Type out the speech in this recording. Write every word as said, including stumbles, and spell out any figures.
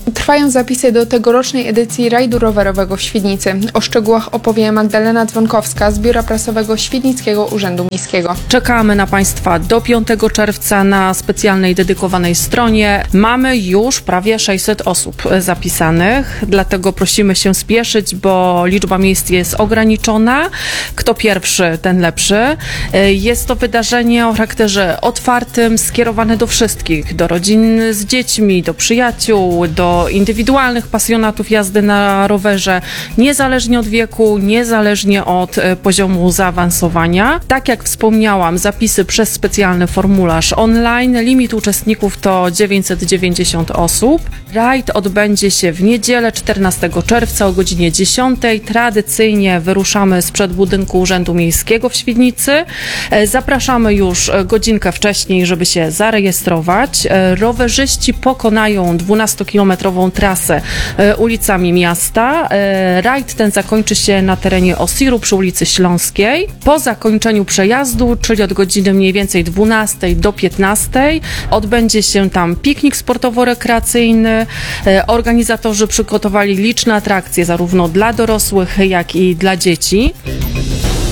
Trwają zapisy do tegorocznej edycji rajdu rowerowego w Świdnicy. O szczegółach opowie Magdalena Dzwonkowska z Biura Prasowego Świdnickiego Urzędu Miejskiego. Czekamy na Państwa do piątego czerwca na specjalnej dedykowanej stronie. Mamy już prawie sześćset osób zapisanych, dlatego prosimy się spieszyć, bo liczba miejsc jest ograniczona. Kto pierwszy, ten lepszy. Jest to wydarzenie o charakterze otwartym, skierowane do wszystkich, do rodzin z dziećmi, do przyjaciół, do indywidualnych pasjonatów jazdy na rowerze, niezależnie od wieku, niezależnie od poziomu zaawansowania. Tak jak wspomniałam, zapisy przez specjalny formularz online. Limit uczestników to dziewięćset dziewięćdziesiąt osób. Rajd odbędzie się w niedzielę czternastego czerwca o godzinie dziesiątej. Tradycyjnie wyruszamy sprzed budynku Urzędu Miejskiego w Świdnicy. Zapraszamy już godzinkę wcześniej, żeby się zarejestrować. Rowerzyści pokonają dwunastokilometrową trasę ulicami miasta. Rajd ten zakończy się na terenie Osiru przy ulicy Śląskiej. Po zakończeniu przejazdu, czyli od godziny mniej więcej dwunastej do piętnastej, odbędzie się tam piknik sportowo-rekreacyjny. Organizatorzy przygotowali liczne atrakcje zarówno dla dorosłych, jak i dla dzieci.